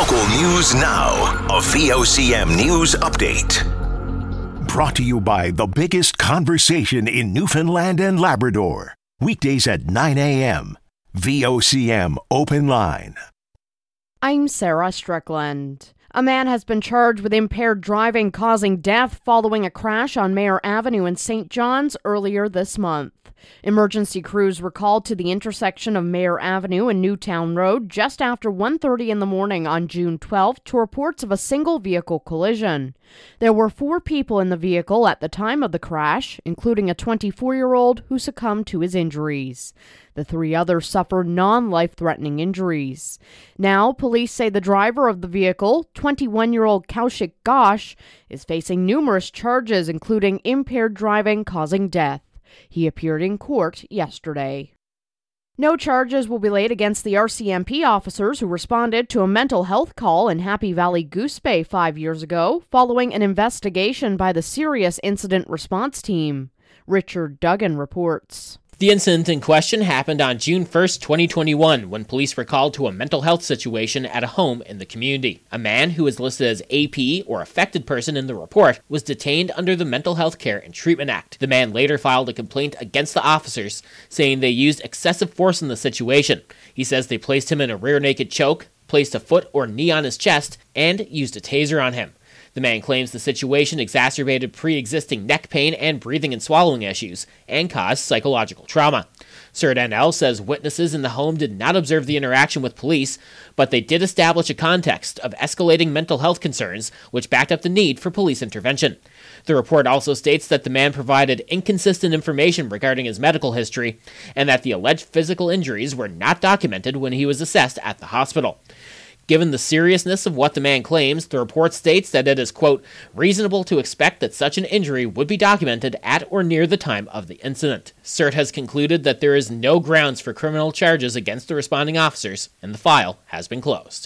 Local news now. A VOCM news update. Brought to you by the biggest conversation in Newfoundland and Labrador. Weekdays at 9 a.m. VOCM Open Line. I'm Sarah Strickland. A man has been charged with impaired driving causing death following a crash on Mayor Avenue in St. John's earlier this month. Emergency crews were called to the intersection of Mayor Avenue and Newtown Road just after 1:30 in the morning on June 12th to reports of a single vehicle collision. There were 4 people in the vehicle at the time of the crash, including a 24-year-old who succumbed to his injuries. The 3 others suffered non-life-threatening injuries. Now, police say the driver of the vehicle, 21-year-old Kaushik Ghosh, is facing numerous charges, including impaired driving causing death. He appeared in court yesterday. No charges will be laid against the RCMP officers who responded to a mental health call in Happy Valley Goose Bay 5 years ago, following an investigation by the Serious Incident Response Team. Richard Duggan reports. The incident in question happened on June 1st, 2021, when police were called to a mental health situation at a home in the community. A man who was listed as AP, or affected person in the report, was detained under the Mental Health Care and Treatment Act. The man later filed a complaint against the officers, saying they used excessive force in the situation. He says they placed him in a rear naked choke, placed a foot or knee on his chest, and used a taser on him. The man claims the situation exacerbated pre-existing neck pain and breathing and swallowing issues, and caused psychological trauma. CERT NL says witnesses in the home did not observe the interaction with police, but they did establish a context of escalating mental health concerns, which backed up the need for police intervention. The report also states that the man provided inconsistent information regarding his medical history, and that the alleged physical injuries were not documented when he was assessed at the hospital. Given the seriousness of what the man claims, the report states that it is, quote, reasonable to expect that such an injury would be documented at or near the time of the incident. CERT has concluded that there is no grounds for criminal charges against the responding officers, and the file has been closed.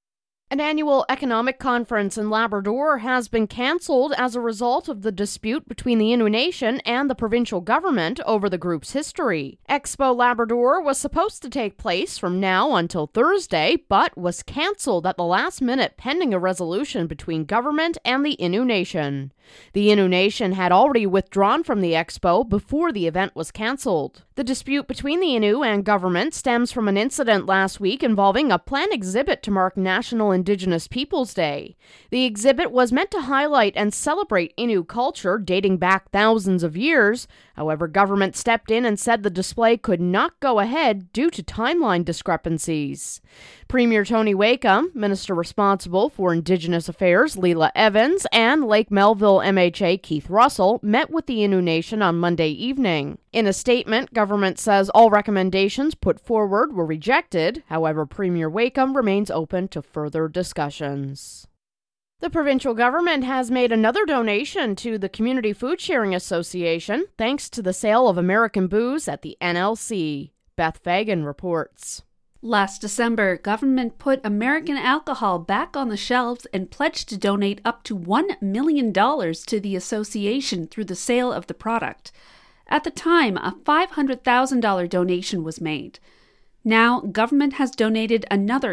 An annual economic conference in Labrador has been cancelled as a result of the dispute between the Innu Nation and the provincial government over the group's history. Expo Labrador was supposed to take place from now until Thursday, but was cancelled at the last minute pending a resolution between government and the Innu Nation. The Innu Nation had already withdrawn from the expo before the event was cancelled. The dispute between the Innu and government stems from an incident last week involving a planned exhibit to mark National Indigenous Peoples Day. The exhibit was meant to highlight and celebrate Innu culture dating back thousands of years. However, government stepped in and said the display could not go ahead due to timeline discrepancies. Premier Tony Wakeham, Minister responsible for Indigenous Affairs Leela Evans, and Lake Melville MHA Keith Russell met with the Innu Nation on Monday evening. In a statement, government says all recommendations put forward were rejected. However, Premier Wakeham remains open to further discussions. The provincial government has made another donation to the Community Food Sharing Association thanks to the sale of American booze at the NLC. Beth Fagan reports. Last December, government put American alcohol back on the shelves and pledged to donate up to $1 million to the association through the sale of the product. At the time, a $500,000 donation was made. Now, government has donated another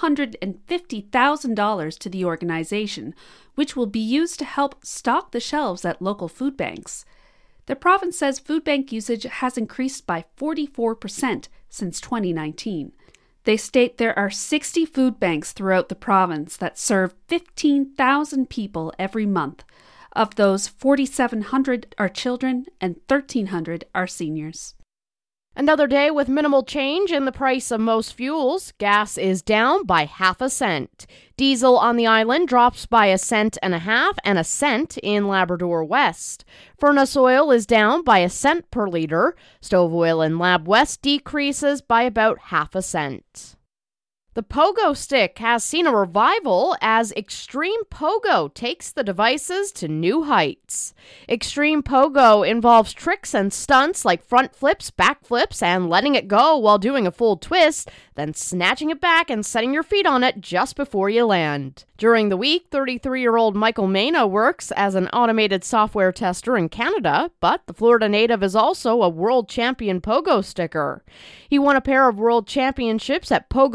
$250,000 to the organization, which will be used to help stock the shelves at local food banks. The province says food bank usage has increased by 44% since 2019. They state there are 60 food banks throughout the province that serve 15,000 people every month. Of those, 4,700 are children and 1,300 are seniors. Another day with minimal change in the price of most fuels. Gas is down by half a cent. Diesel on the island drops by 1.5 cents and 1 cent in Labrador West. Furnace oil is down by 1 cent per liter. Stove oil in Lab West decreases by about half a cent. The pogo stick has seen a revival as Extreme Pogo takes the devices to new heights. Extreme Pogo involves tricks and stunts like front flips, back flips, and letting it go while doing a full twist, then snatching it back and setting your feet on it just before you land. During the week, 33-year-old Michael Mena works as an automated software tester in Canada, but the Florida native is also a world champion pogo sticker. He won a pair of world championships at Pogo Palooza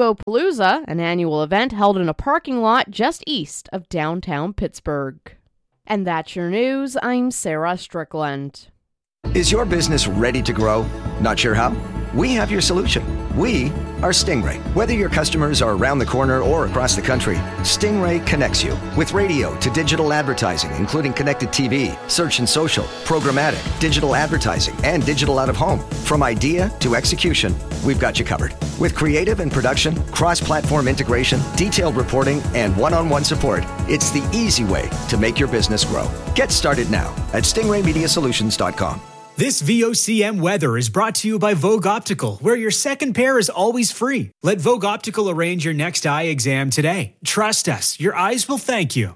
Palooza, an annual event held in a parking lot just east of downtown Pittsburgh. And that's your news. I'm Sarah Strickland. Is your business ready to grow? Not sure how? We have your solution. We are Stingray. Whether your customers are around the corner or across the country, Stingray connects you with radio to digital advertising, including connected TV, search and social, programmatic, digital advertising, and digital out-of-home. From idea to execution, we've got you covered. With creative and production, cross-platform integration, detailed reporting, and one-on-one support, it's the easy way to make your business grow. Get started now at stingraymediasolutions.com. This VOCM weather is brought to you by Vogue Optical, where your second pair is always free. Let Vogue Optical arrange your next eye exam today. Trust us, your eyes will thank you.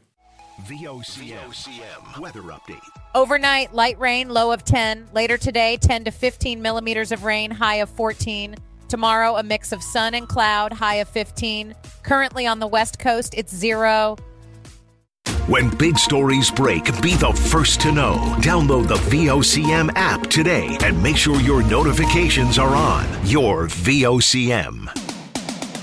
VOCM weather update. Overnight, light rain, low of 10. Later today, 10 to 15 millimeters of rain, high of 14. Tomorrow, a mix of sun and cloud, high of 15. Currently on the West Coast, it's 0. When big stories break, be the first to know. Download the VOCM app today and make sure your notifications are on. Your VOCM.